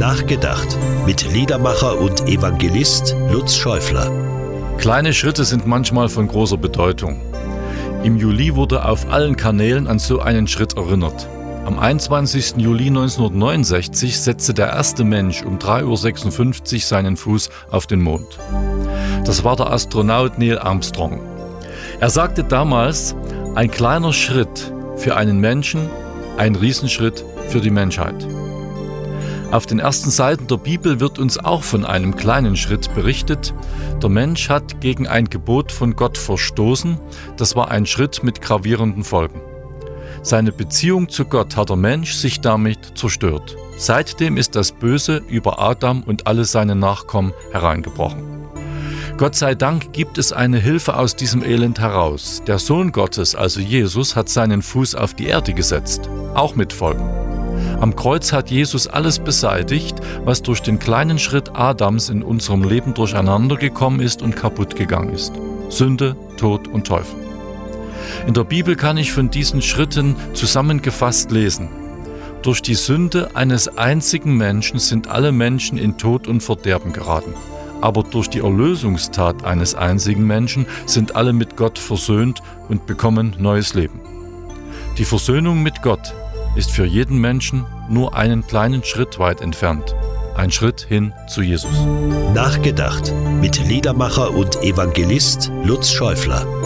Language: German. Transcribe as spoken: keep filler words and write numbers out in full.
Nachgedacht mit Liedermacher und Evangelist Lutz Schäufler. Kleine Schritte sind manchmal von großer Bedeutung. Im Juli wurde auf allen Kanälen an so einen Schritt erinnert. Am einundzwanzigsten Juli neunzehnhundertneunundsechzig setzte der erste Mensch um drei Uhr sechsundfünfzig seinen Fuß auf den Mond. Das war der Astronaut Neil Armstrong. Er sagte damals, ein kleiner Schritt für einen Menschen, ein Riesenschritt für die Menschheit. Auf den ersten Seiten der Bibel wird uns auch von einem kleinen Schritt berichtet. Der Mensch hat gegen ein Gebot von Gott verstoßen. Das war ein Schritt mit gravierenden Folgen. Seine Beziehung zu Gott hat der Mensch sich damit zerstört. Seitdem ist das Böse über Adam und alle seine Nachkommen hereingebrochen. Gott sei Dank gibt es eine Hilfe aus diesem Elend heraus. Der Sohn Gottes, also Jesus, hat seinen Fuß auf die Erde gesetzt, auch mit Folgen. Am Kreuz hat Jesus alles beseitigt, was durch den kleinen Schritt Adams in unserem Leben durcheinander gekommen ist und kaputt gegangen ist. Sünde, Tod und Teufel. In der Bibel kann ich von diesen Schritten zusammengefasst lesen. Durch die Sünde eines einzigen Menschen sind alle Menschen in Tod und Verderben geraten. Aber durch die Erlösungstat eines einzigen Menschen sind alle mit Gott versöhnt und bekommen neues Leben. Die Versöhnung mit Gott ist für jeden Menschen nur einen kleinen Schritt weit entfernt. Ein Schritt hin zu Jesus. Nachgedacht mit Liedermacher und Evangelist Lutz Schäufler.